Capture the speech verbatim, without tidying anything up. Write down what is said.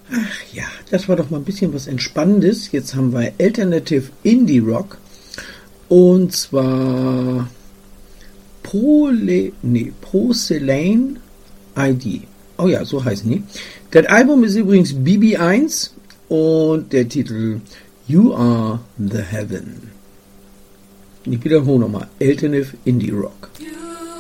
Ach ja, das war doch mal ein bisschen was Entspannendes. Jetzt haben wir Alternative Indie Rock. Und zwar Prole, nee, Porcelain I D. Oh ja, so heißen die. Das Album ist übrigens B B eins und der Titel You Are the Heaven. Ich wiederhole nochmal. Alternative Indie Rock. You